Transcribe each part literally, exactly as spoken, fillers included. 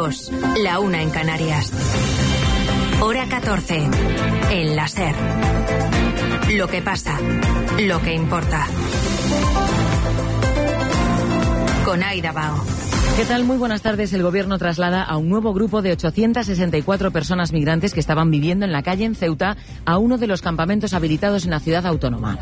dos, la una en Canarias. Hora catorce, en la SER. Lo que pasa, lo que importa. Con Aida Bao. ¿Qué tal? Muy buenas tardes. El Gobierno traslada a un nuevo grupo de ochocientas sesenta y cuatro personas migrantes que estaban viviendo en la calle en Ceuta a uno de los campamentos habilitados en la ciudad autónoma.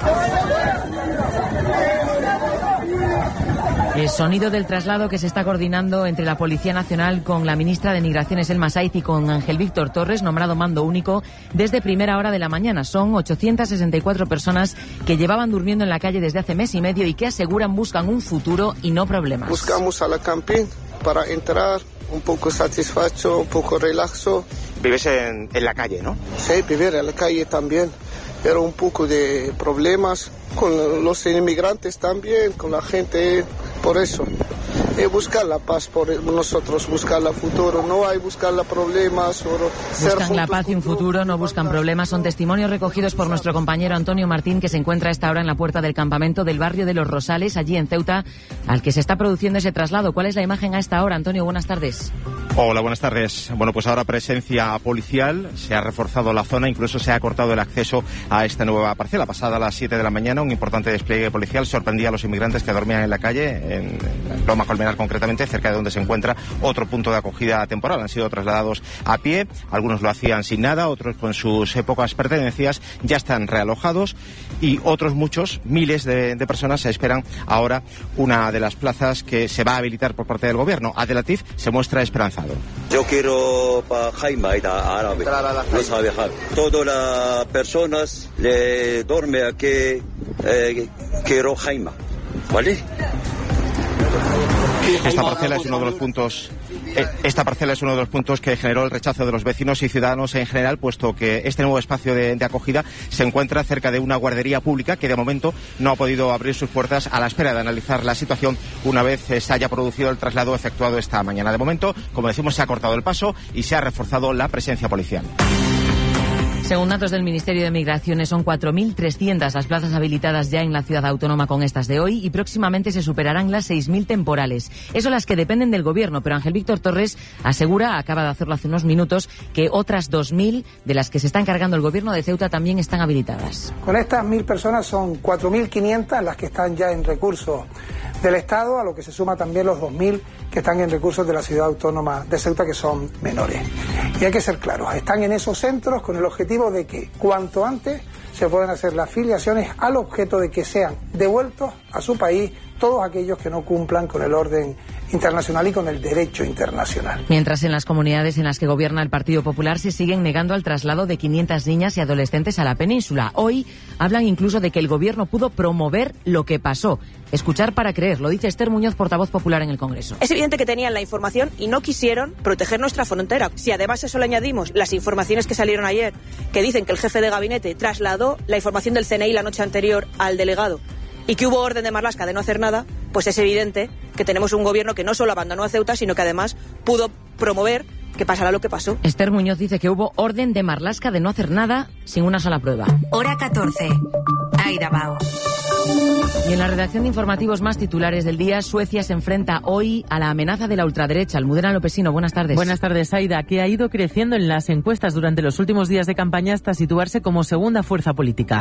El sonido del traslado que se está coordinando entre la Policía Nacional con la ministra de Migraciones, Elma Saiz, y con Ángel Víctor Torres, nombrado mando único desde primera hora de la mañana. Son ochocientas sesenta y cuatro personas que llevaban durmiendo en la calle desde hace mes y medio y que aseguran buscan un futuro y no problemas. Buscamos a la camping para entrar un poco satisfecho, un poco relaxo. Vives en, en la calle, ¿no? Sí, vivir en la calle también. Pero un poco de problemas con los inmigrantes también, con la gente, por eso. Eh, buscar la paz por nosotros, buscar el futuro, no hay buscar los problemas. Solo buscan la paz y un futuro, no buscan problemas. Son testimonios recogidos por nuestro compañero Antonio Martín, que se encuentra a esta hora en la puerta del campamento del barrio de Los Rosales, allí en Ceuta, al que se está produciendo ese traslado. ¿Cuál es la imagen a esta hora, Antonio? Buenas tardes. Hola, buenas tardes. Bueno, pues ahora presencia policial, se ha reforzado la zona, incluso se ha cortado el acceso a esta nueva parcela. Pasada a las siete de la mañana, un importante despliegue policial sorprendía a los inmigrantes que dormían en la calle, en Loma Colmenar concretamente, cerca de donde se encuentra otro punto de acogida temporal. Han sido trasladados a pie, algunos lo hacían sin nada, otros con sus pocas pertenencias, ya están realojados y otros muchos, miles de, de personas, se esperan ahora una de las plazas que se va a habilitar por parte del gobierno. Abdelatif se muestra esperanzado. Yo quiero para Jaime árabe, no sabe viajar. Todas las personas le duermen aquí, eh, quiero Jaime, ¿vale? Esta parcela es uno de los puntos Esta parcela es uno de los puntos que generó el rechazo de los vecinos y ciudadanos en general, puesto que este nuevo espacio de, de acogida se encuentra cerca de una guardería pública que de momento no ha podido abrir sus puertas a la espera de analizar la situación una vez se haya producido el traslado efectuado esta mañana. De momento, como decimos, se ha cortado el paso y se ha reforzado la presencia policial. Según datos del Ministerio de Migraciones, son cuatro mil trescientas las plazas habilitadas ya en la ciudad autónoma con estas de hoy y próximamente se superarán las seis mil temporales. Eso las que dependen del Gobierno, pero Ángel Víctor Torres asegura, acaba de hacerlo hace unos minutos, que otras dos mil de las que se está encargando el Gobierno de Ceuta también están habilitadas. Con estas mil personas son cuatro mil quinientas las que están ya en recursos del Estado, a lo que se suma también los dos mil que están en recursos de la ciudad autónoma de Ceuta, que son menores. Y hay que ser claros, están en esos centros con el objetivo de que cuanto antes se puedan hacer las filiaciones al objeto de que sean devueltos a su país todos aquellos que no cumplan con el orden internacional y con el derecho internacional. Mientras en las comunidades en las que gobierna el Partido Popular se siguen negando al traslado de quinientas niñas y adolescentes a la península. Hoy hablan incluso de que el Gobierno pudo promover lo que pasó. Escuchar para creer, lo dice Esther Muñoz, portavoz popular en el Congreso. Es evidente que tenían la información y no quisieron proteger nuestra frontera. Si además eso le añadimos las informaciones que salieron ayer, que dicen que el jefe de gabinete trasladó la información del C N I la noche anterior al delegado y que hubo orden de Marlaska de no hacer nada, pues es evidente que tenemos un gobierno que no solo abandonó a Ceuta, sino que además pudo promover que pasará lo que pasó. Esther Muñoz dice que hubo orden de Marlaska de no hacer nada sin una sola prueba. Hora catorce. Aida Bao. Y en la redacción de informativos más titulares del día, Suecia se enfrenta hoy a la amenaza de la ultraderecha. Almudena Lopesino, buenas tardes. Buenas tardes, Aida, que ha ido creciendo en las encuestas durante los últimos días de campaña hasta situarse como segunda fuerza política.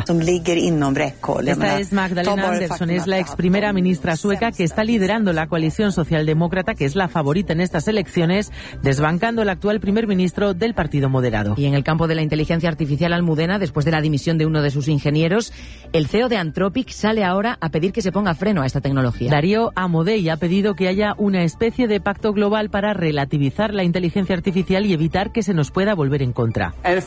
Esta es Magdalena Andersson, es la ex primera ministra sueca que está liderando la coalición socialdemócrata, que es la favorita en estas elecciones, desbancando al actual primer ministro del Partido Moderado. Y en el campo de la inteligencia artificial, Almudena, después de la dimisión de uno de sus ingenieros, el C E O de Anthropic sale ahora a pedir que se ponga freno a esta tecnología. Darío Amodei ha pedido que haya una especie de pacto global para relativizar la inteligencia artificial y evitar que se nos pueda volver en contra. El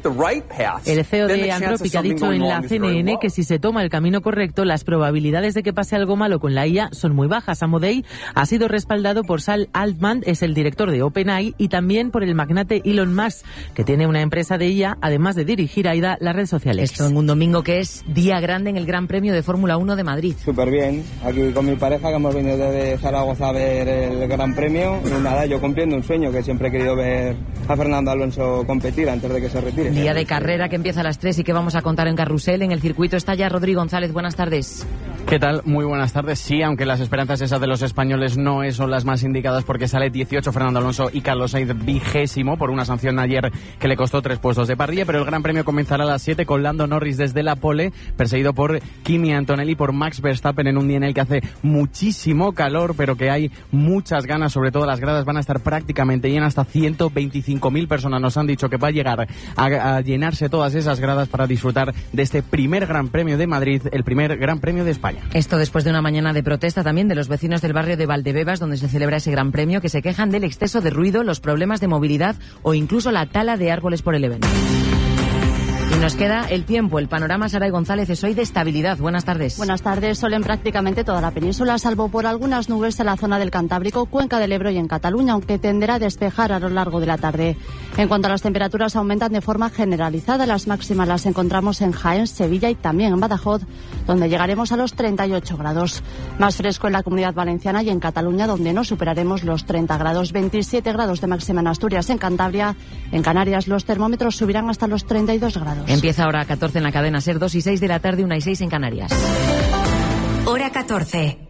C E O de Anthropic ha dicho en la C N N que si se toma el camino correcto, las probabilidades de que pase algo malo con la I A son muy bajas. Amodei ha sido respaldado por Sam Altman, es el director de OpenAI, y también por el magnate Elon Musk, que tiene una empresa de I A, además de dirigir a Aida las redes sociales. Esto en un domingo que es día grande en el Gran Premio de Fórmula uno de Madrid. Súper bien, aquí con mi pareja, que hemos venido desde Zaragoza a ver el Gran Premio, y nada, yo cumpliendo un sueño, que siempre he querido ver a Fernando Alonso competir antes de que se retire. Día de carrera que empieza a las tres y que vamos a contar en Carrusel. En el circuito está ya Rodrigo González, buenas tardes. ¿Qué tal? Muy buenas tardes. Sí, aunque las esperanzas esas de los españoles no son las más indicadas, porque sale dieciocho Fernando Alonso y Carlos Sainz vigésimo por una sanción ayer que le costó tres puestos de parrilla, pero el Gran Premio comenzará a las siete con Lando Norris desde la pole, perseguido por Kimi Antonelli, por Max Verstappen, en un día en el que hace muchísimo calor, pero que hay muchas ganas. Sobre todo las gradas van a estar prácticamente llenas, hasta ciento veinticinco mil personas nos han dicho que va a llegar a, a llenarse todas esas gradas para disfrutar de este primer Gran Premio de Madrid, el primer Gran Premio de España. Esto después de una mañana de protesta también de los vecinos del barrio de Valdebebas, donde se celebra ese Gran Premio, que se quejan del exceso de ruido, los problemas de movilidad o incluso la tala de árboles por el evento. Y nos queda el tiempo. El panorama, Saray González, es hoy de estabilidad. Buenas tardes. Buenas tardes. Sol en prácticamente toda la península, salvo por algunas nubes en la zona del Cantábrico, Cuenca del Ebro y en Cataluña, aunque tenderá a despejar a lo largo de la tarde. En cuanto a las temperaturas, aumentan de forma generalizada. Las máximas las encontramos en Jaén, Sevilla y también en Badajoz, donde llegaremos a los treinta y ocho grados. Más fresco en la Comunidad Valenciana y en Cataluña, donde no superaremos los treinta grados. veintisiete grados de máxima en Asturias, en Cantabria. En Canarias los termómetros subirán hasta los treinta y dos grados. Empieza ahora a catorce en la cadena SER, dos y seis de la tarde, una y seis en Canarias. Hora catorce.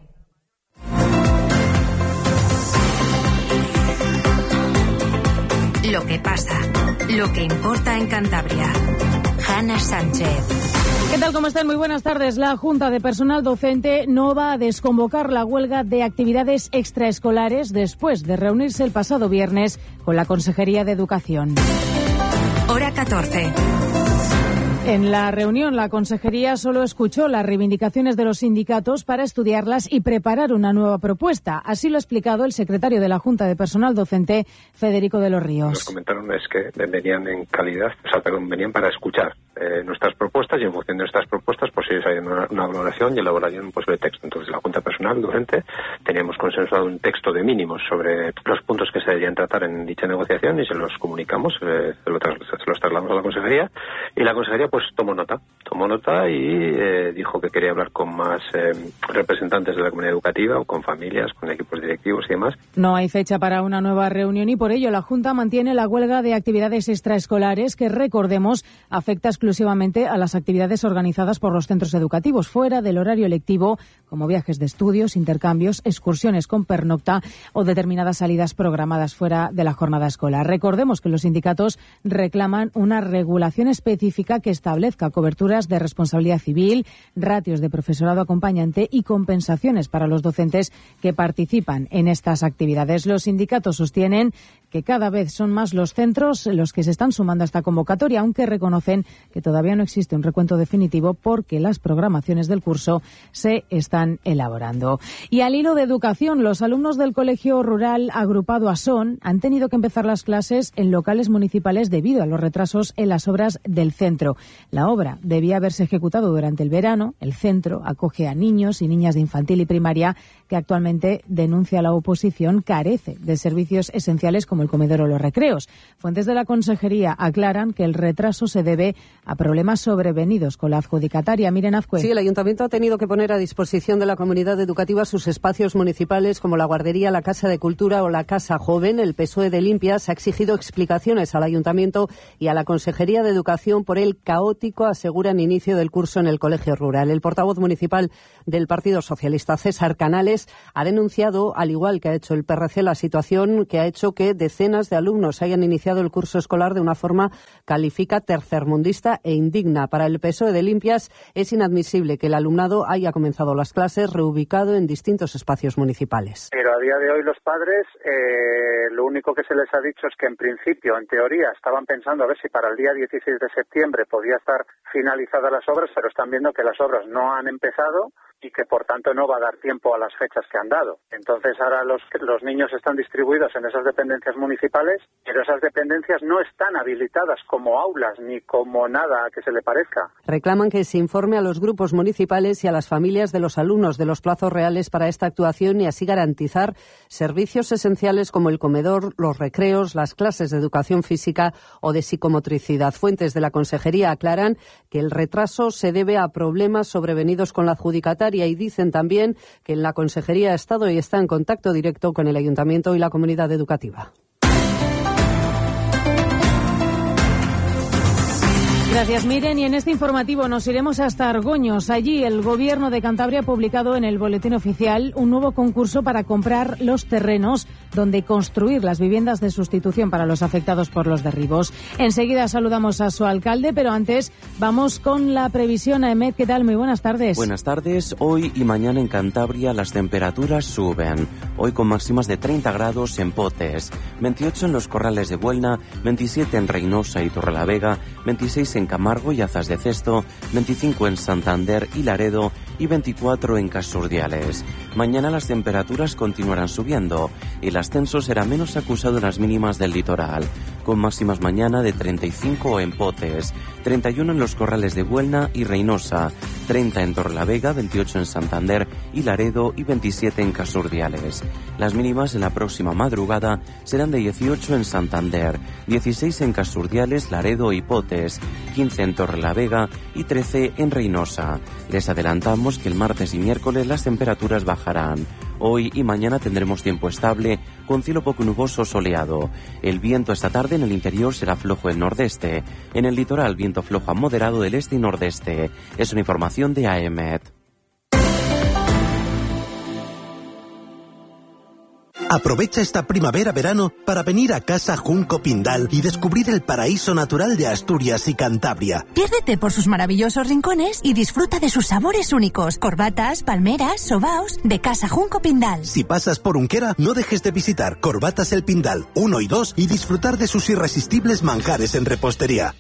Lo que pasa, lo que importa en Cantabria. Hanna Sánchez. ¿Qué tal? ¿Cómo están? Muy buenas tardes. La Junta de Personal Docente no va a desconvocar la huelga de actividades extraescolares después de reunirse el pasado viernes con la Consejería de Educación. Hora catorce. En la reunión, la Consejería solo escuchó las reivindicaciones de los sindicatos para estudiarlas y preparar una nueva propuesta. Así lo ha explicado el secretario de la Junta de Personal Docente, Federico de los Ríos. Nos comentaron es que venían en calidad, o sea, perdón, venían para escuchar eh, nuestras propuestas y en función de nuestras propuestas, pues ellos harían una, una valoración y elaborarían pues, el texto. Entonces, la Junta de Personal Docente teníamos consensuado un texto de mínimos sobre los puntos que se deberían tratar en dicha negociación y se los comunicamos, eh, se, lo tras, se los trasladamos a la Consejería y la Consejería pues tomó nota, tomó nota y eh, dijo que quería hablar con más eh, representantes de la comunidad educativa o con familias, con equipos directivos y demás. No hay fecha para una nueva reunión y por ello la Junta mantiene la huelga de actividades extraescolares que, recordemos, afecta exclusivamente a las actividades organizadas por los centros educativos fuera del horario lectivo, como viajes de estudios, intercambios, excursiones con pernocta o determinadas salidas programadas fuera de la jornada escolar. Recordemos que los sindicatos reclaman una regulación específica que establezca coberturas de responsabilidad civil, ratios de profesorado acompañante y compensaciones para los docentes que participan en estas actividades. Los sindicatos sostienen que cada vez son más los centros los que se están sumando a esta convocatoria, aunque reconocen que todavía no existe un recuento definitivo porque las programaciones del curso se están elaborando. Y al hilo de educación, los alumnos del Colegio Rural agrupado Asón han tenido que empezar las clases en locales municipales debido a los retrasos en las obras del centro. La obra debía haberse ejecutado durante el verano. El centro acoge a niños y niñas de infantil y primaria que actualmente, denuncia la oposición, carece de servicios esenciales como el comedor o los recreos. Fuentes de la Consejería aclaran que el retraso se debe a problemas sobrevenidos con la adjudicataria. Miren, Azcue. Sí, el Ayuntamiento ha tenido que poner a disposición de la comunidad educativa sus espacios municipales como la guardería, la Casa de Cultura o la Casa Joven. El P S O E de Limpias ha exigido explicaciones al Ayuntamiento y a la Consejería de Educación por el caótico, aseguran, inicio del curso en el Colegio Rural. El portavoz municipal del Partido Socialista, César Canales, ha denunciado, al igual que ha hecho el P R C, la situación que ha hecho que decenas de alumnos hayan iniciado el curso escolar de una forma, califica, tercermundista e indigna. Para el P S O E de Limpias es inadmisible que el alumnado haya comenzado las clases reubicado en distintos espacios municipales. Pero a día de hoy los padres, eh, lo único que se les ha dicho es que en principio, en teoría, estaban pensando a ver si para el día dieciséis de septiembre podía estar finalizadas las obras, pero están viendo que las obras no han empezado y que por tanto no va a dar tiempo a las fechas que han dado. Entonces ahora los, los niños están distribuidos en esas dependencias municipales, pero esas dependencias no están habilitadas como aulas ni como nada que se le parezca. Reclaman que se informe a los grupos municipales y a las familias de los alumnos de los plazos reales para esta actuación y así garantizar servicios esenciales como el comedor, los recreos, las clases de educación física o de psicomotricidad. Fuentes de la Consejería aclaran que el retraso se debe a problemas sobrevenidos con la adjudicataria y dicen también que en la Consejería ha estado y está en contacto directo con el Ayuntamiento y la comunidad educativa. Gracias, Miren. Y en este informativo nos iremos hasta Argoños. Allí el Gobierno de Cantabria ha publicado en el Boletín Oficial un nuevo concurso para comprar los terrenos donde construir las viviendas de sustitución para los afectados por los derribos. Enseguida saludamos a su alcalde, pero antes vamos con la previsión. Ahmed, ¿qué tal? Muy buenas tardes. Buenas tardes. Hoy y mañana en Cantabria las temperaturas suben. Hoy con máximas de treinta grados en Potes, veintiocho en los Corrales de Buelna, veintisiete en Reynosa y Torrelavega, veintiséis en Camargo y Azas de Cesto, veinticinco en Santander y Laredo y veinticuatro en Casurdiales. Mañana las temperaturas continuarán subiendo y el ascenso será menos acusado en las mínimas del litoral, con máximas mañana de treinta y cinco en Potes, treinta y uno en los Corrales de Buelna y Reynosa, treinta en Torrelavega, veintiocho en Santander y Laredo y veintisiete en Casurdiales. Las mínimas en la próxima madrugada serán de dieciocho en Santander, dieciséis en Casurdiales, Laredo y Potes, quince en Torrelavega y trece en Reynosa. Les adelantamos que el martes y miércoles las temperaturas bajarán. Hoy y mañana tendremos tiempo estable, con cielo poco nuboso soleado. El viento esta tarde en el interior será flojo del nordeste. En el litoral, viento flojo a moderado del este y nordeste. Es una información de A E M E T. Aprovecha esta primavera-verano para venir a Casa Junco Pindal y descubrir el paraíso natural de Asturias y Cantabria. Piérdete por sus maravillosos rincones y disfruta de sus sabores únicos. Corbatas, palmeras, sobaos, de Casa Junco Pindal. Si pasas por Unquera, no dejes de visitar Corbatas El Pindal uno y dos y disfrutar de sus irresistibles manjares en repostería.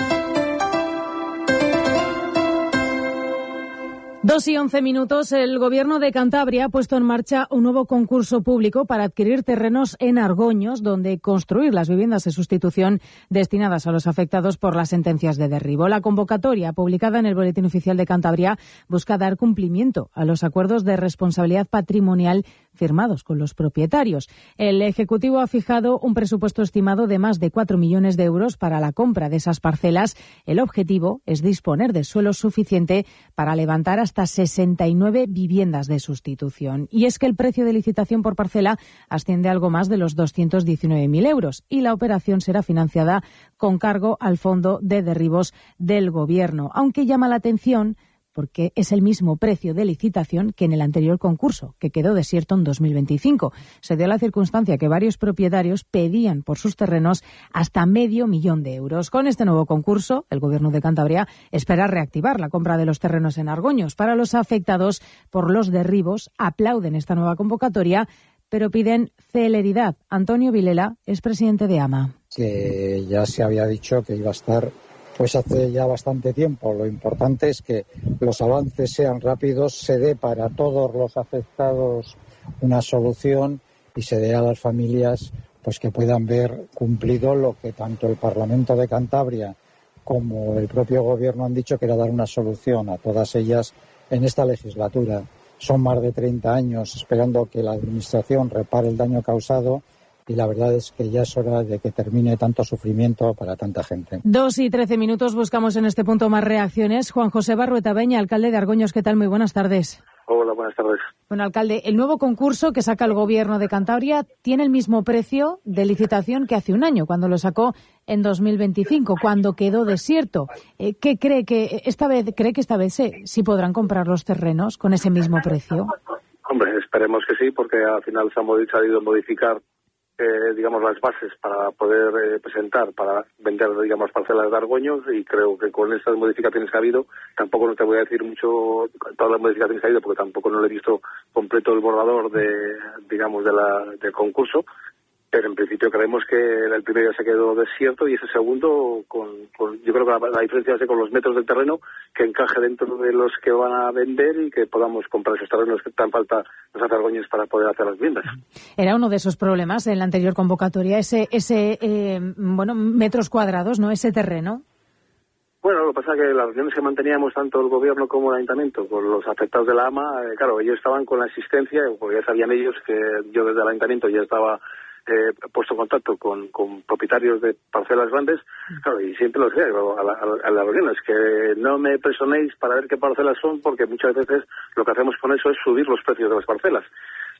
Dos y once minutos, el Gobierno de Cantabria ha puesto en marcha un nuevo concurso público para adquirir terrenos en Argoños, donde construir las viviendas de sustitución destinadas a los afectados por las sentencias de derribo. La convocatoria, publicada en el Boletín Oficial de Cantabria, busca dar cumplimiento a los acuerdos de responsabilidad patrimonial firmados con los propietarios. El Ejecutivo ha fijado un presupuesto estimado de más de cuatro millones de euros para la compra de esas parcelas. El objetivo es disponer de suelo suficiente para levantar hasta sesenta y nueve viviendas de sustitución. Y es que el precio de licitación por parcela asciende a algo más de los doscientos diecinueve mil euros y la operación será financiada con cargo al Fondo de Derribos del Gobierno, aunque llama la atención porque es el mismo precio de licitación que en el anterior concurso, que quedó desierto en dos mil veinticinco. Se dio la circunstancia que varios propietarios pedían por sus terrenos hasta medio millón de euros. Con este nuevo concurso, el Gobierno de Cantabria espera reactivar la compra de los terrenos en Argoños. Para los afectados por los derribos, aplauden esta nueva convocatoria, pero piden celeridad. Antonio Vilela es presidente de AMA. Que ya se había dicho que iba a estar pues hace ya bastante tiempo. Lo importante es que los avances sean rápidos, se dé para todos los afectados una solución y se dé a las familias pues que puedan ver cumplido lo que tanto el Parlamento de Cantabria como el propio Gobierno han dicho, que era dar una solución a todas ellas en esta legislatura. Son más de treinta años esperando que la Administración repare el daño causado. Y la verdad es que ya es hora de que termine tanto sufrimiento para tanta gente. Dos y trece minutos, buscamos en este punto más reacciones. Juan José Barrueta Beña, alcalde de Argoños, ¿qué tal? Muy buenas tardes. Hola, buenas tardes. Bueno, alcalde, el nuevo concurso que saca el Gobierno de Cantabria tiene el mismo precio de licitación que hace un año, cuando lo sacó en dos mil veinticinco, cuando quedó desierto. Eh, ¿Qué cree que esta vez cree que esta vez sí, sí podrán comprar los terrenos con ese mismo precio? Hombre, esperemos que sí, porque al final se ha salido a modificar Eh, digamos, las bases para poder eh, presentar, para vender, digamos, parcelas de Argoños, y creo que con estas modificaciones que ha habido, tampoco no te voy a decir mucho todas las modificaciones que ha habido, porque tampoco no lo he visto completo el borrador de, digamos, de la, del concurso, pero en principio creemos que el primero ya se quedó desierto y ese segundo, con, con yo creo que la, la diferencia va a ser con los metros del terreno, que encaje dentro de los que van a vender y que podamos comprar esos terrenos que tan falta nos hace Argoños para poder hacer las viviendas. Era uno de esos problemas en la anterior convocatoria, ese, ese eh, bueno, metros cuadrados, ¿no? Ese terreno. Bueno, lo que pasa es que las reuniones que manteníamos tanto el Gobierno como el Ayuntamiento con los afectados de la AMA, eh, claro, ellos estaban con la existencia, porque ya sabían ellos que yo desde el Ayuntamiento ya estaba eh, puesto en contacto con, con propietarios de parcelas grandes, claro, y siempre los digo a, la, a las reuniones, que no me presionéis para ver qué parcelas son, porque muchas veces lo que hacemos con eso es subir los precios de las parcelas.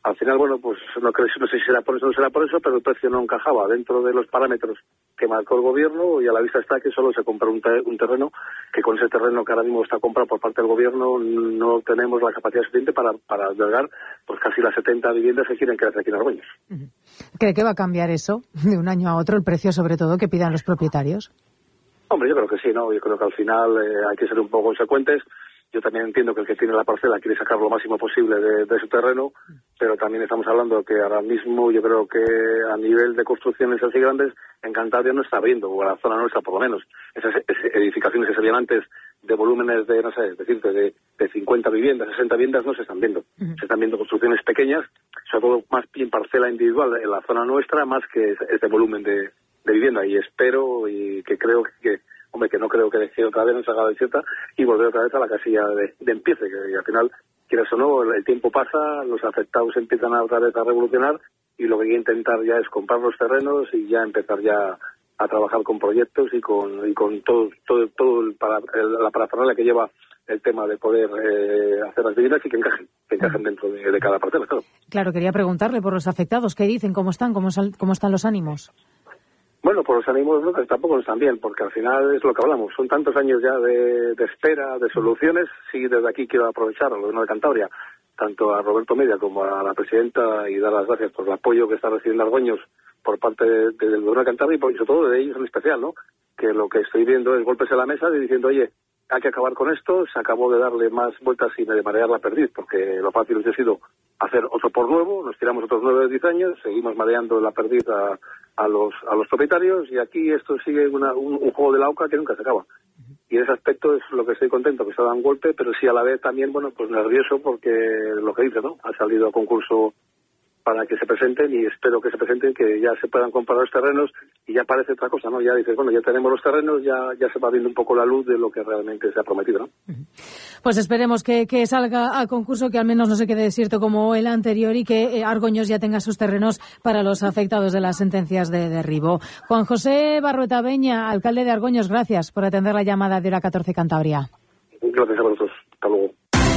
Al final, bueno, pues no, creo, no sé si será por eso o no será por eso, pero el precio no encajaba dentro de los parámetros que marcó el gobierno, y a la vista está que solo se compra un, te, un terreno, que con ese terreno que ahora mismo está comprado por parte del gobierno no tenemos la capacidad suficiente para, para albergar pues casi las setenta viviendas que quieren crear aquí en Argüelles. ¿Cree que va a cambiar eso de un año a otro, el precio sobre todo que pidan los propietarios? Hombre, yo creo que sí, ¿no? Yo creo que al final eh, hay que ser un poco consecuentes. Yo también entiendo que el que tiene la parcela quiere sacar lo máximo posible de, de su terreno, pero también estamos hablando que ahora mismo yo creo que a nivel de construcciones así grandes, en Cantabria no está habiendo, o en la zona nuestra por lo menos. Esas, esas edificaciones que se veían antes de volúmenes de, no sé, decirte, de, de cincuenta viviendas, sesenta viviendas, no se están viendo. Uh-huh. Se están viendo construcciones pequeñas, sobre todo más bien parcela individual en la zona nuestra, más que este volumen de, de vivienda. Y espero y que creo que... Hombre, que no creo que deje otra vez, no se haga de cierta y volver otra vez a la casilla de, de empiece, que al final, quieras o no, el, el tiempo pasa, los afectados empiezan a otra vez a revolucionar y lo que hay que intentar ya es comprar los terrenos y ya empezar ya a trabajar con proyectos y con y con todo todo todo el para, el, la parafernalia que lleva el tema de poder eh, hacer las viviendas y que encajen, que encajen dentro de, de cada parcela, claro. Claro, quería preguntarle por los afectados, ¿qué dicen? ¿Cómo están? ¿Cómo, sal, cómo están los ánimos? Bueno, por los ánimos no, tampoco no están bien, porque al final es lo que hablamos. Son tantos años ya de, de espera, de soluciones. Sí, desde aquí quiero aprovechar al gobierno de Cantabria, tanto a Roberto Media como a la presidenta, y dar las gracias por el apoyo que está recibiendo Argüelles por parte de, de, del gobierno de Cantabria y por, sobre todo de ellos en especial, ¿no? Que lo que estoy viendo es golpes en la mesa y diciendo, oye, hay que acabar con esto. Se acabó de darle más vueltas y de marear la perdiz, porque lo fácil hubiese sido hacer otro por nuevo. Nos tiramos otros nueve o diez años, seguimos mareando la perdiz a... a los a los propietarios, y aquí esto sigue una, un, un juego de la oca que nunca se acaba. Y en ese aspecto es lo que estoy contento, que se da un golpe, pero sí a la vez también, bueno, pues nervioso, porque lo que dice, ¿no? Ha salido a concurso para que se presenten, y espero que se presenten, que ya se puedan comprar los terrenos, y ya parece otra cosa, ¿no? Ya dices, bueno, ya tenemos los terrenos, ya ya se va viendo un poco la luz de lo que realmente se ha prometido, ¿no? Pues esperemos que, que salga a concurso, que al menos no se quede desierto como el anterior, y que eh, Argüelles ya tenga sus terrenos para los afectados de las sentencias de derribo. Juan José Barrueta Beña, alcalde de Argüelles, gracias por atender la llamada de Hora catorce Cantabria. Gracias a vosotros. Hasta luego.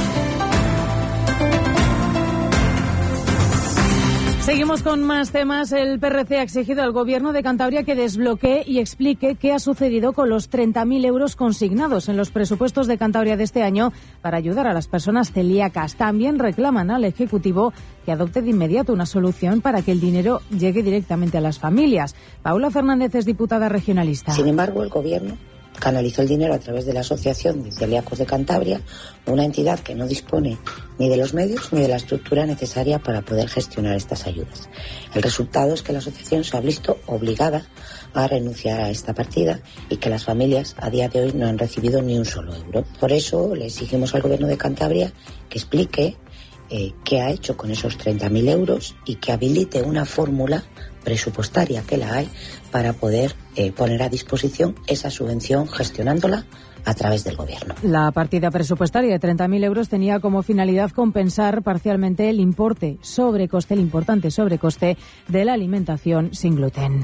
Seguimos con más temas. El P R C ha exigido al Gobierno de Cantabria que desbloquee y explique qué ha sucedido con los treinta mil euros consignados en los presupuestos de Cantabria de este año para ayudar a las personas celíacas. También reclaman al Ejecutivo que adopte de inmediato una solución para que el dinero llegue directamente a las familias. Paula Fernández es diputada regionalista. Sin embargo, el Gobierno canalizó el dinero a través de la Asociación de Celíacos de Cantabria, una entidad que no dispone ni de los medios ni de la estructura necesaria para poder gestionar estas ayudas. El resultado es que la asociación se ha visto obligada a renunciar a esta partida y que las familias a día de hoy no han recibido ni un solo euro. Por eso le exigimos al Gobierno de Cantabria que explique eh, qué ha hecho con esos treinta mil euros y que habilite una fórmula presupuestaria, que la hay, para poder eh, poner a disposición esa subvención gestionándola a través del Gobierno. La partida presupuestaria de treinta mil euros tenía como finalidad compensar parcialmente el importe sobrecoste, el importante sobrecoste de la alimentación sin gluten.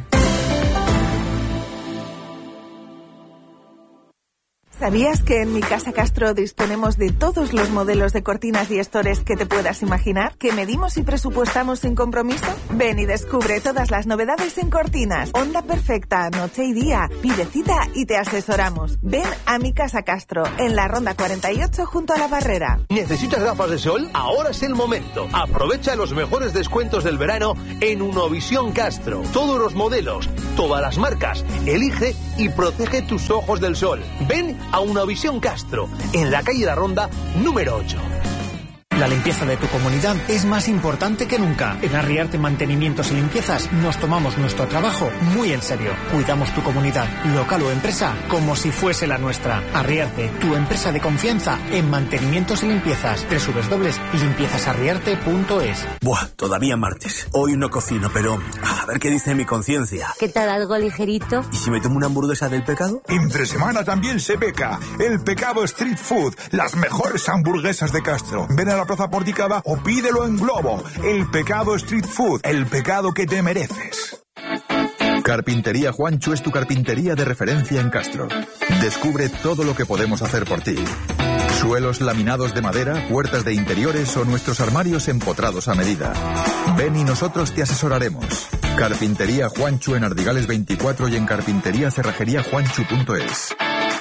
¿Sabías que en Mi Casa Castro disponemos de todos los modelos de cortinas y estores que te puedas imaginar? ¿Que medimos y presupuestamos sin compromiso? Ven y descubre todas las novedades en cortinas. Onda perfecta, noche y día. Pide cita y te asesoramos. Ven a Mi Casa Castro, en la Ronda cuarenta y ocho junto a la Barrera. ¿Necesitas gafas de sol? Ahora es el momento. Aprovecha los mejores descuentos del verano en Unovisión Castro. Todos los modelos, todas las marcas. Elige y protege tus ojos del sol. Ven a Unovisión Castro, en la calle La Ronda, número ocho. La limpieza de tu comunidad es más importante que nunca. En Arriarte Mantenimientos y Limpiezas nos tomamos nuestro trabajo muy en serio. Cuidamos tu comunidad, local o empresa, como si fuese la nuestra. Arriarte, tu empresa de confianza en mantenimientos y limpiezas. doble u doble u doble u punto limpiezas arriarte punto es. Buah, todavía martes. Hoy no cocino, pero a ver qué dice mi conciencia. ¿Qué tal, algo ligerito? ¿Y si me tomo una hamburguesa del pecado? Entre semana también se peca. El Pecado Street Food, las mejores hamburguesas de Castro. Ven a la Plaza Porticada o pídelo en Globo. El Pecado Street Food, el pecado que te mereces. Carpintería Juancho es tu carpintería de referencia en Castro. Descubre todo lo que podemos hacer por ti. Suelos laminados de madera, puertas de interiores o nuestros armarios empotrados a medida. Ven y nosotros te asesoraremos. Carpintería Juanchu en Ardigales veinticuatro y en carpintería cerrajería juanchu punto es.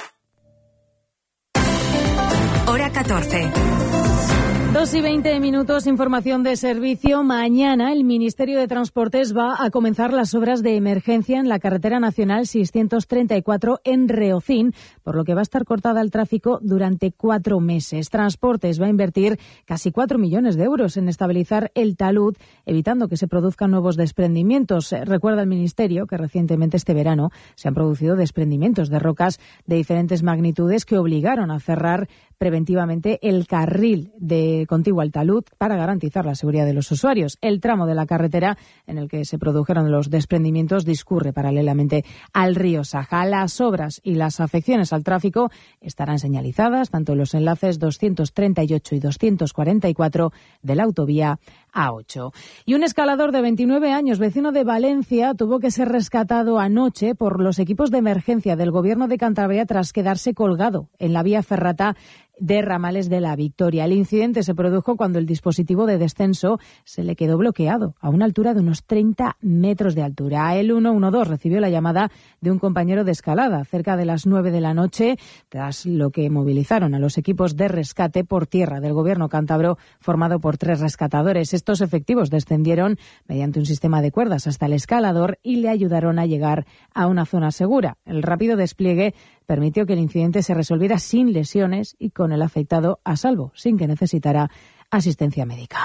Hora catorce. Dos y veinte minutos, información de servicio. Mañana el Ministerio de Transportes va a comenzar las obras de emergencia en la carretera nacional seiscientos treinta y cuatro en Reocín, por lo que va a estar cortada el tráfico durante cuatro meses. Transportes va a invertir casi cuatro millones de euros en estabilizar el talud, evitando que se produzcan nuevos desprendimientos. Recuerda el Ministerio que recientemente este verano se han producido desprendimientos de rocas de diferentes magnitudes que obligaron a cerrar preventivamente el carril de contiguo al talud para garantizar la seguridad de los usuarios. El tramo de la carretera en el que se produjeron los desprendimientos discurre paralelamente al río Saja. Las obras y las afecciones al tráfico estarán señalizadas tanto en los enlaces doscientos treinta y ocho y doscientos cuarenta y cuatro de la autovía A ocho. Y un escalador de veintinueve años, vecino de Valencia, tuvo que ser rescatado anoche por los equipos de emergencia del Gobierno de Cantabria tras quedarse colgado en la vía ferrata de Ramales de la Victoria. El incidente se produjo cuando el dispositivo de descenso se le quedó bloqueado a una altura de unos treinta metros de altura. El ciento doce recibió la llamada de un compañero de escalada cerca de las nueve de la noche, tras lo que movilizaron a los equipos de rescate por tierra del Gobierno cántabro, formado por tres rescatadores. Estos efectivos descendieron mediante un sistema de cuerdas hasta el escalador y le ayudaron a llegar a una zona segura. El rápido despliegue permitió que el incidente se resolviera sin lesiones y con el afectado a salvo, sin que necesitara asistencia médica.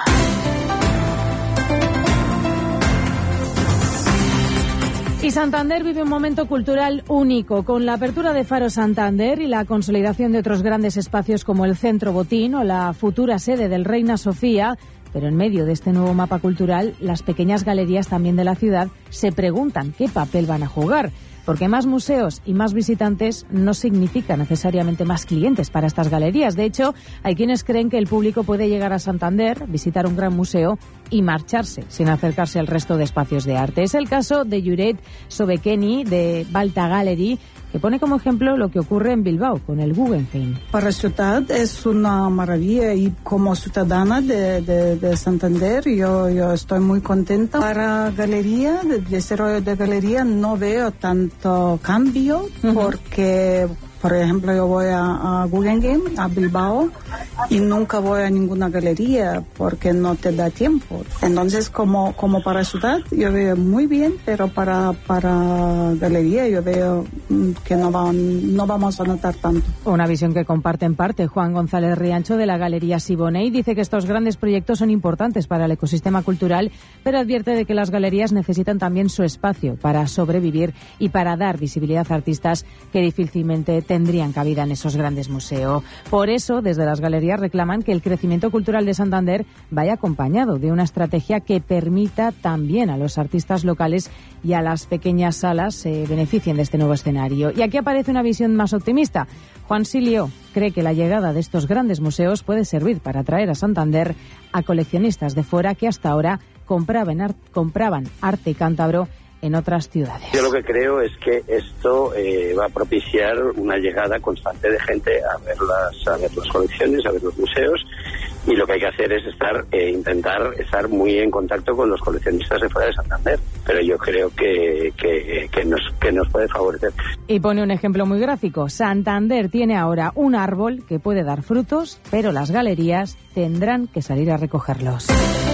Y Santander vive un momento cultural único, con la apertura de Faro Santander y la consolidación de otros grandes espacios como el Centro Botín o la futura sede del Reina Sofía. Pero en medio de este nuevo mapa cultural, las pequeñas galerías también de la ciudad se preguntan qué papel van a jugar. Porque más museos y más visitantes no significa necesariamente más clientes para estas galerías. De hecho, hay quienes creen que el público puede llegar a Santander, visitar un gran museo y marcharse sin acercarse al resto de espacios de arte. Es el caso de Juret Sobekeni de Balta Gallery, que pone como ejemplo lo que ocurre en Bilbao con el Guggenheim. Para la ciudad es una maravilla y como ciudadana de, de, de Santander yo, yo estoy muy contenta. Para galería, de desarrollo de galería no veo tanto cambio, uh-huh. porque por ejemplo yo voy a, a Guggenheim, a Bilbao, y nunca voy a ninguna galería porque no te da tiempo. Entonces como, como para ciudad yo veo muy bien, pero para, para galería yo veo que no, va, no vamos a notar tanto. Una visión que comparte en parte Juan González Riancho de la Galería Siboney. Dice que estos grandes proyectos son importantes para el ecosistema cultural, pero advierte de que las galerías necesitan también su espacio para sobrevivir y para dar visibilidad a artistas que difícilmente tendrían cabida en esos grandes museos. Por eso, desde las galerías reclaman que el crecimiento cultural de Santander vaya acompañado de una estrategia que permita también a los artistas locales y a las pequeñas salas se beneficien de este nuevo escenario. Y aquí aparece una visión más optimista. Juan Silio cree que la llegada de estos grandes museos puede servir para atraer a Santander a coleccionistas de fuera que hasta ahora compraban, art- compraban arte cántabro en otras ciudades. Yo lo que creo es que esto eh, va a propiciar una llegada constante de gente a ver las, a ver las colecciones, a ver los museos, y lo que hay que hacer es estar eh, intentar estar muy en contacto con los coleccionistas de fuera de Santander, pero yo creo que, que, que, nos, que nos puede favorecer. Y pone un ejemplo muy gráfico. Santander tiene ahora un árbol que puede dar frutos, pero las galerías tendrán que salir a recogerlos.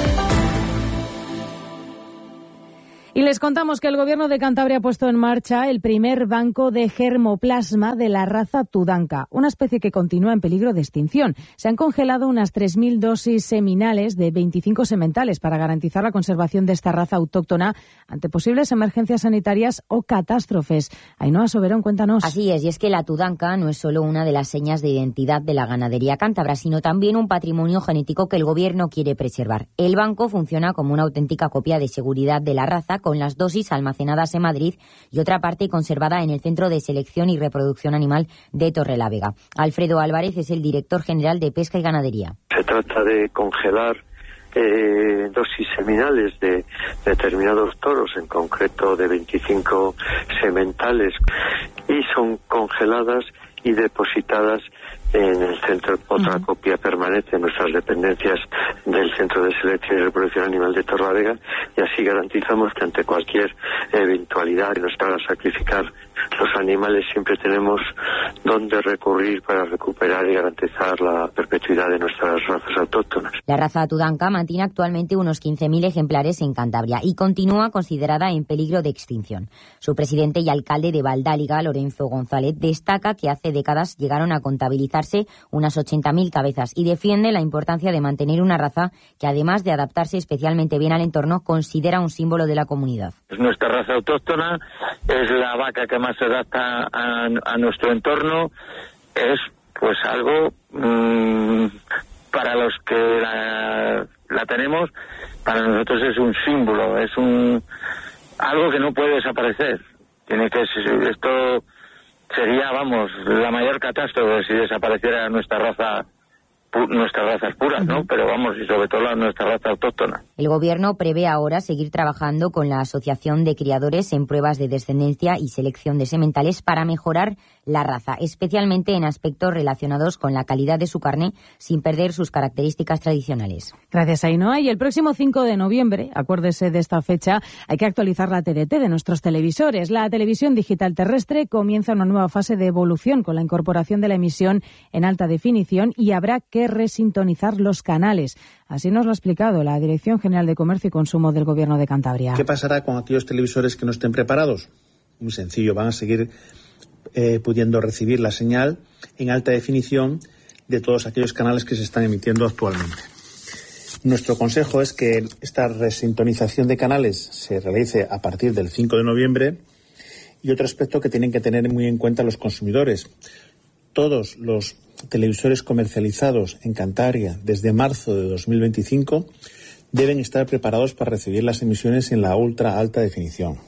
Y les contamos que el Gobierno de Cantabria ha puesto en marcha el primer banco de germoplasma de la raza Tudanca, una especie que continúa en peligro de extinción. Se han congelado unas tres mil dosis seminales de veinticinco sementales para garantizar la conservación de esta raza autóctona ante posibles emergencias sanitarias o catástrofes. Ainhoa Soberón, cuéntanos. Así es, y es que la Tudanca no es solo una de las señas de identidad de la ganadería cántabra, sino también un patrimonio genético que el Gobierno quiere preservar. El banco funciona como una auténtica copia de seguridad de la raza, con las dosis almacenadas en Madrid y otra parte conservada en el Centro de Selección y Reproducción Animal de Torrelavega. Alfredo Álvarez es el director general de Pesca y Ganadería. Se trata de congelar eh, dosis seminales de determinados toros, en concreto de veinticinco sementales, y son congeladas y depositadas en el centro, otra uh-huh. copia permanece en nuestras dependencias del Centro de Selección y Reproducción Animal de Torrelavega, y así garantizamos que ante cualquier eventualidad que nos haga sacrificar los animales siempre tenemos dónde recurrir para recuperar y garantizar la perpetuidad de nuestras razas autóctonas. La raza tudanca mantiene actualmente unos quince mil ejemplares en Cantabria y continúa considerada en peligro de extinción. Su presidente y alcalde de Valdáliga, Lorenzo González, destaca que hace décadas llegaron a contabilizarse unas ochenta mil cabezas y defiende la importancia de mantener una raza que, además de adaptarse especialmente bien al entorno, considera un símbolo de la comunidad. Es nuestra raza autóctona, es la vaca que más se adapta a, a nuestro entorno, es pues algo mmm, para los que la, la tenemos, para nosotros es un símbolo, es un algo que no puede desaparecer. Tiene que esto sería, vamos, la mayor catástrofe si desapareciera nuestra raza, nuestras razas puras, ¿no? Pero vamos, y sobre todo la, nuestra raza autóctona. El Gobierno prevé ahora seguir trabajando con la Asociación de Criadores en pruebas de descendencia y selección de sementales para mejorar la raza, especialmente en aspectos relacionados con la calidad de su carne, sin perder sus características tradicionales. Gracias, Ainhoa. Y el próximo cinco de noviembre, acuérdese de esta fecha, hay que actualizar la T D T de nuestros televisores. La televisión digital terrestre comienza una nueva fase de evolución con la incorporación de la emisión en alta definición y habrá que resintonizar los canales. Así nos lo ha explicado la Dirección General de Comercio y Consumo del Gobierno de Cantabria. ¿Qué pasará con aquellos televisores que no estén preparados? Muy sencillo, van a seguir eh, pudiendo recibir la señal en alta definición de todos aquellos canales que se están emitiendo actualmente. Nuestro consejo es que esta resintonización de canales se realice a partir del cinco de noviembre, y otro aspecto que tienen que tener muy en cuenta los consumidores. Todos los televisores comercializados en Cantabria desde marzo de dos mil veinticinco deben estar preparados para recibir las emisiones en la ultra alta definición.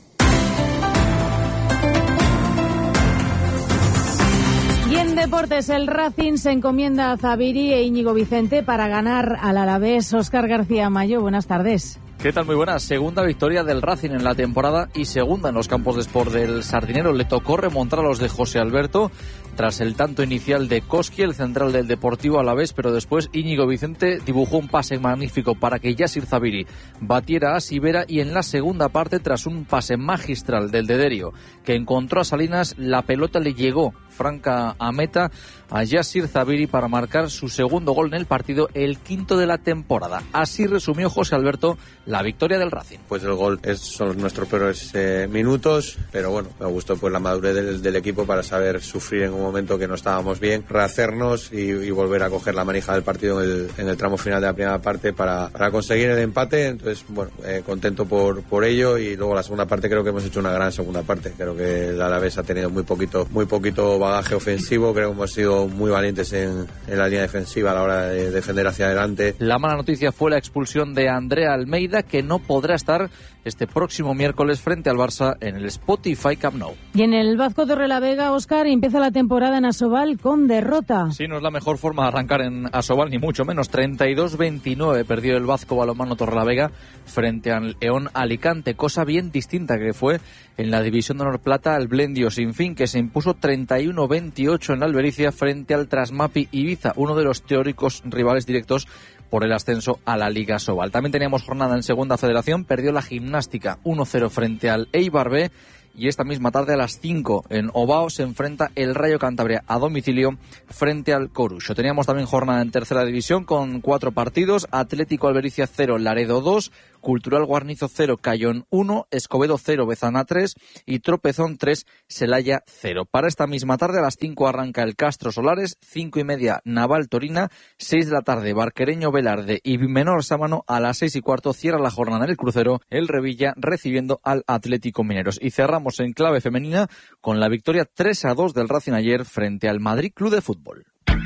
Y en deportes, el Racing se encomienda a Zabiri e Íñigo Vicente para ganar al Alavés. Óscar García Mayo, buenas tardes. ¿Qué tal? Muy buenas. Segunda victoria del Racing en la temporada y segunda en los campos de sport del Sardinero. Le tocó remontar a los de José Alberto tras el tanto inicial de Koski, el central del Deportivo Alavés, pero después Íñigo Vicente dibujó un pase magnífico para que Yasir Zabiri batiera a Sivera, y en la segunda parte, tras un pase magistral del Dederio que encontró a Salinas, la pelota le llegó franca a meta a Yasir Zabiri para marcar su segundo gol en el partido, el quinto de la temporada. Así resumió José Alberto la victoria del Racing. Pues el gol es, son nuestros peores eh, minutos, pero bueno, me gustó pues la madurez del, del equipo para saber sufrir en un momento que no estábamos bien, rehacernos y, y volver a coger la manija del partido en el, en el tramo final de la primera parte para, para conseguir el empate. Entonces, bueno, eh, contento por, por ello, y luego la segunda parte creo que hemos hecho una gran segunda parte. Creo que el Alavés ha tenido muy poquito, muy poquito bagaje ofensivo, creo que hemos sido muy valientes en, en la línea defensiva a la hora de defender hacia adelante. La mala noticia fue la expulsión de Andrea Almeida, que no podrá estar este próximo miércoles frente al Barça en el Spotify Camp Nou. Y en el Vazco Torrelavega, Óscar, empieza la temporada en Asobal con derrota. Sí, no es la mejor forma de arrancar en Asobal, ni mucho menos. treinta y dos veintinueve perdió el Vazco Balonmano Torrelavega frente al León Alicante, cosa bien distinta que fue en la División de Honor Plata al Blendio Sinfín, que se impuso treinta y uno veintiocho en la Albericia frente al Trasmapi Ibiza, uno de los teóricos rivales directos por el ascenso a la Liga Sobal. También teníamos jornada en Segunda Federación, perdió la Gimnástica uno cero frente al Eibar B, y esta misma tarde a las cinco en Ovao se enfrenta el Rayo Cantabria a domicilio frente al Corucho. Teníamos también jornada en Tercera División con cuatro partidos: Atlético Albericia cero, Laredo dos, Cultural Guarnizo cero, Cayón uno, Escobedo cero, Bezana tres y Tropezón tres, Celaya cero. Para esta misma tarde a las cinco arranca el Castro Solares, cinco y media Naval Torina, seis de la tarde Barquereño Velarde y Menor Sámano. A las seis y cuarto cierra la jornada en el Crucero, el Revilla recibiendo al Atlético Mineros. Y cerramos en clave femenina con la victoria tres a dos del Racing ayer frente al Madrid Club de Fútbol.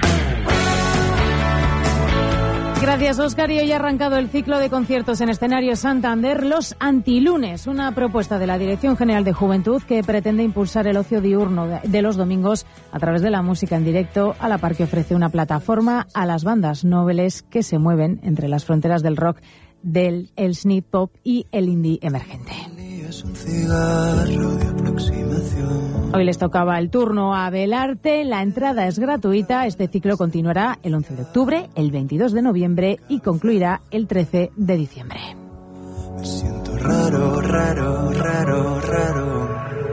Gracias, Óscar. Y hoy ha arrancado el ciclo de conciertos en escenario Santander, Los Antilunes, una propuesta de la Dirección General de Juventud que pretende impulsar el ocio diurno de los domingos a través de la música en directo, a la par que ofrece una plataforma a las bandas nobles que se mueven entre las fronteras del rock, del el synth pop y el indie emergente. es un cigarro de aproximación. Hoy les tocaba el turno a Belarte. La entrada es gratuita. Este ciclo continuará el once de octubre, el veintidós de noviembre y concluirá el trece de diciembre. Me siento raro, raro, raro, raro.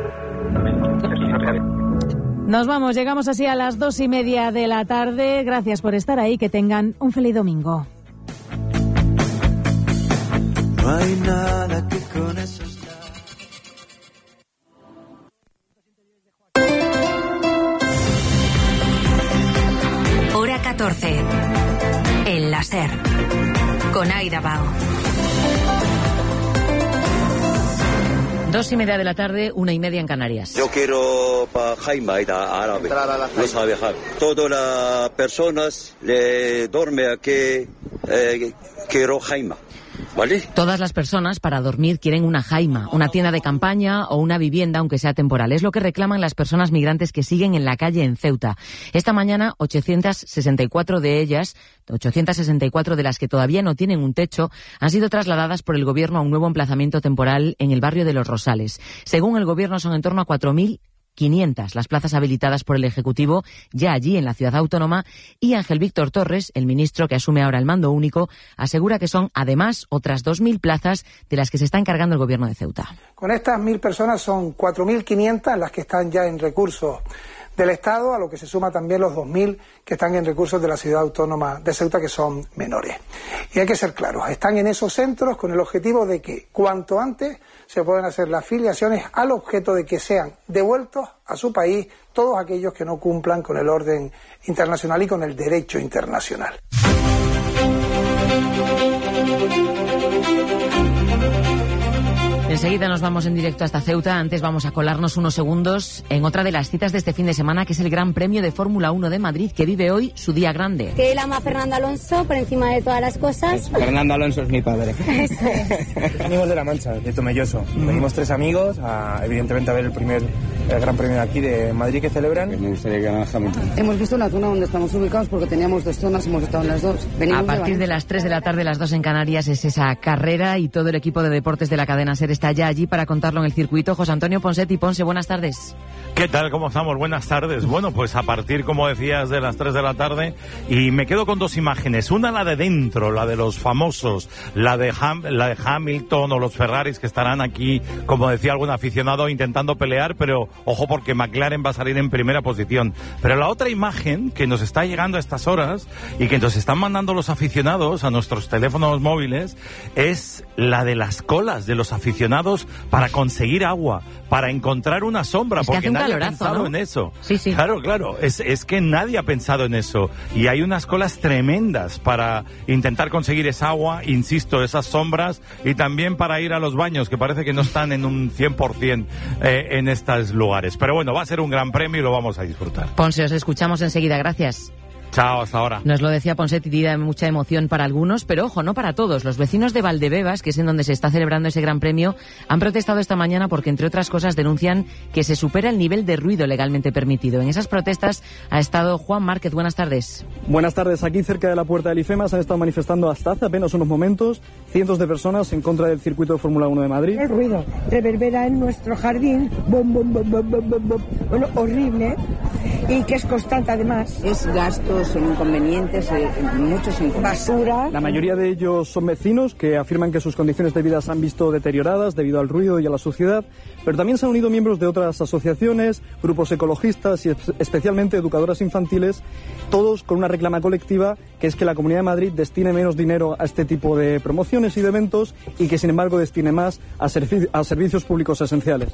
Nos vamos, llegamos así a las dos y media de la tarde. Gracias por estar ahí, que tengan un feliz domingo. No hay nada que con eso. Hora catorce. En la SER. Con Aida Bao. Dos y media de la tarde, una y media en Canarias. Yo quiero para Jaime árabe. No sabe Jaime. Todas las personas le duermen aquí. Eh, quiero Jaime. ¿Vale? Todas las personas para dormir quieren una jaima, una tienda de campaña o una vivienda, aunque sea temporal. Es lo que reclaman las personas migrantes que siguen en la calle en Ceuta. Esta mañana, ochocientas sesenta y cuatro de ellas, ochocientas sesenta y cuatro de las que todavía no tienen un techo, han sido trasladadas por el Gobierno a un nuevo emplazamiento temporal en el barrio de Los Rosales. Según el Gobierno, son en torno a cuatro mil quinientas las plazas habilitadas por el Ejecutivo ya allí en la ciudad autónoma, y Ángel Víctor Torres, el ministro que asume ahora el mando único, asegura que son además otras dos mil plazas de las que se está encargando el Gobierno de Ceuta. Con estas mil personas son cuatro mil quinientas las que están ya en recursos del Estado, a lo que se suma también los dos mil que están en recursos de la ciudad autónoma de Ceuta, que son menores. Y hay que ser claros, están en esos centros con el objetivo de que cuanto antes se puedan hacer las filiaciones, al objeto de que sean devueltos a su país todos aquellos que no cumplan con el orden internacional y con el derecho internacional. Enseguida nos vamos en directo hasta Ceuta. Antes vamos a colarnos unos segundos en otra de las citas de este fin de semana, que es el Gran Premio de Fórmula uno de Madrid, que vive hoy su día grande. Que él ama a Fernando Alonso por encima de todas las cosas. Fernando Alonso es mi padre. Eso es. Venimos de La Mancha, de Tomelloso. Mm. Venimos tres amigos, a, evidentemente a ver el primer el Gran Premio de aquí de Madrid que celebran. Me gustaría que ganara Hamilton. Hemos visto la zona donde estamos ubicados porque teníamos dos zonas, hemos estado en las dos. Venimos a partir de, de las tres de la tarde, las dos en Canarias, es esa carrera, y todo el equipo de deportes de la cadena SER está ya allí para contarlo en el circuito. José Antonio Ponset y Ponce, buenas tardes. ¿Qué tal? ¿Cómo estamos? Buenas tardes. Bueno, pues a partir, como decías, de las tres de la tarde, y me quedo con dos imágenes. Una, la de dentro, la de los famosos, la de, Ham, la de Hamilton o los Ferraris, que estarán aquí, como decía algún aficionado, intentando pelear, pero ojo, porque McLaren va a salir en primera posición. Pero la otra imagen que nos está llegando a estas horas y que nos están mandando los aficionados a nuestros teléfonos móviles es la de las colas de los aficionados para conseguir agua, para encontrar una sombra, es que porque hace un nadie calorazo, ha pensado ¿no? en eso. Sí, sí. Claro, claro, es, es que nadie ha pensado en eso, y hay unas colas tremendas para intentar conseguir esa agua, insisto, esas sombras, y también para ir a los baños, que parece que no están en un cien por ciento eh, en estos lugares. Pero bueno, va a ser un gran premio y lo vamos a disfrutar. Ponce, os escuchamos enseguida, gracias. Chao, hasta ahora. Nos lo decía Ponset, y da mucha emoción para algunos, pero ojo, no para todos. Los vecinos de Valdebebas, que es en donde se está celebrando ese gran premio, han protestado esta mañana porque, entre otras cosas, denuncian que se supera el nivel de ruido legalmente permitido. En esas protestas ha estado Juan Márquez. Buenas tardes. Buenas tardes. Aquí, cerca de la puerta del IFEMA, se han estado manifestando hasta hace apenas unos momentos cientos de personas en contra del circuito de Fórmula uno de Madrid. El ruido reverbera en nuestro jardín, bom, bom, bom, bom, bom, bom. Bueno, horrible, y que es constante además. Es gasto, son inconvenientes, eh, muchos inconvenientes. Basura. La mayoría de ellos son vecinos que afirman que sus condiciones de vida se han visto deterioradas debido al ruido y a la suciedad, pero también se han unido miembros de otras asociaciones, grupos ecologistas y especialmente educadoras infantiles, todos con una reclama colectiva, que es que la Comunidad de Madrid destine menos dinero a este tipo de promociones y de eventos, y que sin embargo destine más a, servi- a servicios públicos esenciales.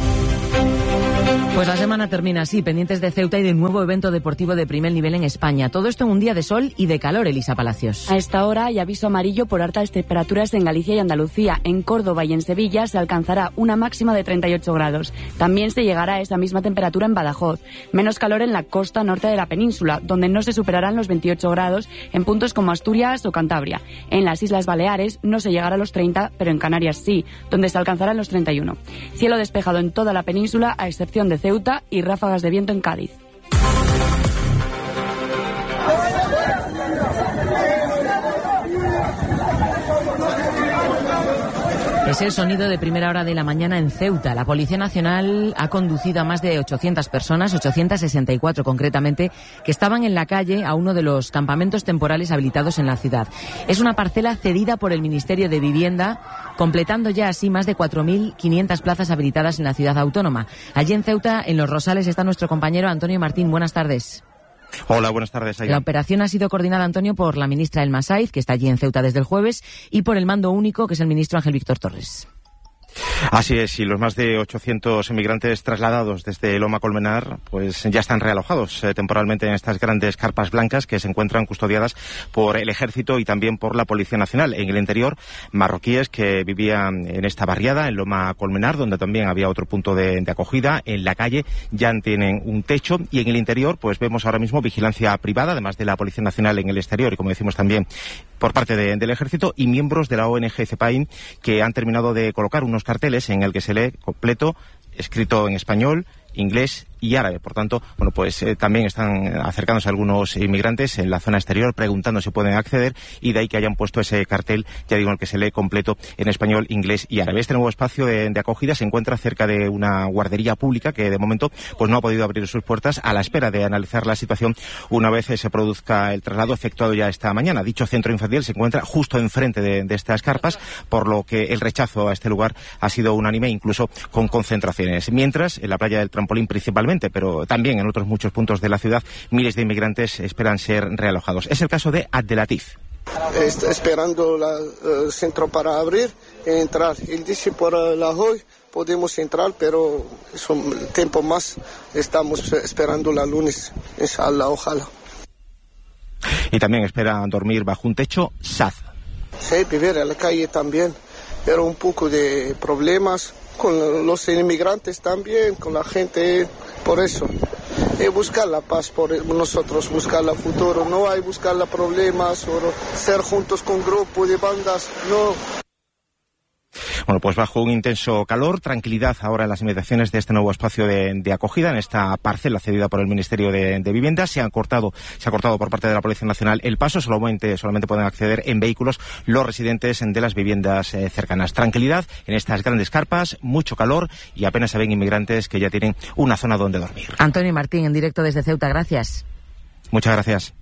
Pues la semana termina así, pendientes de Ceuta y de un nuevo evento deportivo de primer nivel en España. Todo esto en un día de sol y de calor, Elisa Palacios. A esta hora hay aviso amarillo por altas temperaturas en Galicia y Andalucía. En Córdoba y en Sevilla se alcanzará una máxima de treinta y ocho grados. También se llegará a esa misma temperatura en Badajoz. Menos calor en la costa norte de la península, donde no se superarán los veintiocho grados en puntos como Asturias o Cantabria. En las Islas Baleares no se llegará a los treinta, pero en Canarias sí, donde se alcanzarán los treinta y uno. Cielo despejado en toda la península, a excepción de Ceuta, y ráfagas de viento en Cádiz. Es el sonido de primera hora de la mañana en Ceuta. La Policía Nacional ha conducido a más de ochocientas personas, ochocientas sesenta y cuatro concretamente, que estaban en la calle a uno de los campamentos temporales habilitados en la ciudad. Es una parcela cedida por el Ministerio de Vivienda, completando ya así más de cuatro mil quinientas plazas habilitadas en la ciudad autónoma. Allí en Ceuta, en Los Rosales, está nuestro compañero Antonio Martín. Buenas tardes. Hola, buenas tardes. Aida. La operación ha sido coordinada, Antonio, por la ministra Elma Saiz, que está allí en Ceuta desde el jueves, y por el mando único, que es el ministro Ángel Víctor Torres. Así es, y los más de ochocientos inmigrantes trasladados desde Loma Colmenar pues ya están realojados eh, temporalmente en estas grandes carpas blancas que se encuentran custodiadas por el Ejército y también por la Policía Nacional. En el interior, marroquíes que vivían en esta barriada, en Loma Colmenar, donde también había otro punto de, de acogida, en la calle ya tienen un techo, y en el interior pues vemos ahora mismo vigilancia privada, además de la Policía Nacional en el exterior y, como decimos, también por parte de, del Ejército, y miembros de la O N G CEPAIN que han terminado de colocar unos carteles en el que se lee completo, escrito en español, inglés y árabe. Por tanto, bueno, pues eh, también están acercándose algunos inmigrantes en la zona exterior preguntando si pueden acceder, y de ahí que hayan puesto ese cartel, ya digo, en el que se lee completo en español, inglés y árabe. Este nuevo espacio de, de acogida se encuentra cerca de una guardería pública que de momento pues no ha podido abrir sus puertas, a la espera de analizar la situación una vez se produzca el traslado efectuado ya esta mañana. Dicho centro infantil se encuentra justo enfrente de, de estas carpas, por lo que el rechazo a este lugar ha sido unánime, incluso con concentraciones. Mientras, en la playa del Trampolín principalmente, pero también en otros muchos puntos de la ciudad, miles de inmigrantes esperan ser realojados. Es el caso de Abdelatif. Está esperando el centro para abrir y entrar. Él dice por la hoy podemos entrar, pero es un tiempo más. Estamos esperando la lunes, inshallah, ojalá. Y también espera dormir bajo un techo Saz. Sí, vivir en la calle también, pero un poco de problemas con los inmigrantes también, con la gente, por eso. Y buscar la paz por nosotros, buscar el futuro. No hay buscar los problemas o ser juntos con grupos de bandas, no. Bueno, pues bajo un intenso calor, tranquilidad ahora en las inmediaciones de este nuevo espacio de, de acogida, en esta parcela cedida por el Ministerio de, de Vivienda. Se han cortado, se ha cortado por parte de la Policía Nacional el paso, solamente, solamente pueden acceder en vehículos los residentes de las viviendas eh, cercanas. Tranquilidad en estas grandes carpas, mucho calor, y apenas se ven inmigrantes que ya tienen una zona donde dormir. Antonio Martín, en directo desde Ceuta, gracias. Muchas gracias.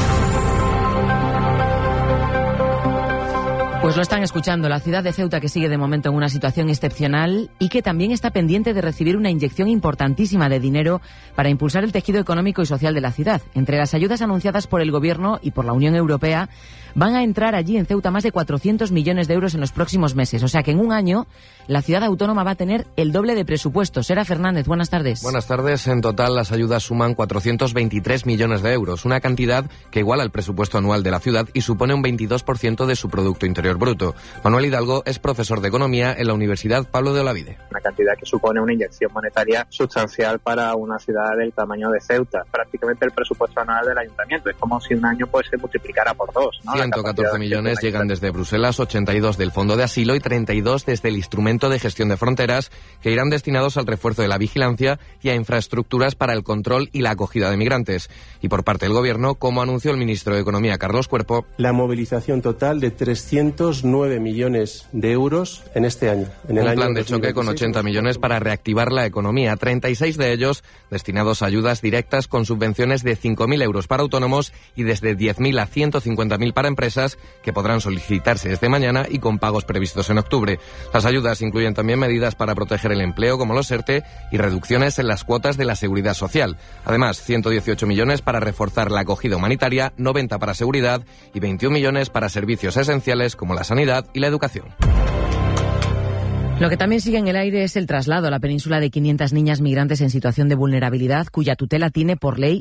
Pues lo están escuchando, la ciudad de Ceuta, que sigue de momento en una situación excepcional y que también está pendiente de recibir una inyección importantísima de dinero para impulsar el tejido económico y social de la ciudad. Entre las ayudas anunciadas por el Gobierno y por la Unión Europea, van a entrar allí en Ceuta más de cuatrocientos millones de euros en los próximos meses. O sea que en un año la ciudad autónoma va a tener el doble de presupuesto. Sera Fernández, buenas tardes. Buenas tardes. En total las ayudas suman cuatrocientos veintitrés millones de euros, una cantidad que iguala al presupuesto anual de la ciudad y supone un veintidós por ciento de su Producto Interior Bruto. Manuel Hidalgo es profesor de Economía en la Universidad Pablo de Olavide. Una cantidad que supone una inyección monetaria sustancial para una ciudad del tamaño de Ceuta. Prácticamente el presupuesto anual del ayuntamiento. Es como si un año pues se multiplicara por dos, ¿no? ciento catorce millones llegan desde Bruselas, ochenta y dos del Fondo de Asilo y treinta y dos desde el Instrumento de Gestión de Fronteras, que irán destinados al refuerzo de la vigilancia y a infraestructuras para el control y la acogida de migrantes. Y por parte del Gobierno, como anunció el ministro de Economía, Carlos Cuerpo, la movilización total de trescientos nueve millones de euros en este año. En el un año plan de choque con ochenta millones para reactivar la economía, treinta y seis de ellos destinados a ayudas directas con subvenciones de cinco mil euros para autónomos y desde diez mil a ciento cincuenta mil para empresas, que podrán solicitarse desde mañana y con pagos previstos en octubre. Las ayudas incluyen también medidas para proteger el empleo, como los ERTE, y reducciones en las cuotas de la seguridad social. Además, ciento dieciocho millones para reforzar la acogida humanitaria, noventa para seguridad y veintiún millones para servicios esenciales como la sanidad y la educación. Lo que también sigue en el aire es el traslado a la península de quinientas niñas migrantes en situación de vulnerabilidad, cuya tutela tiene por ley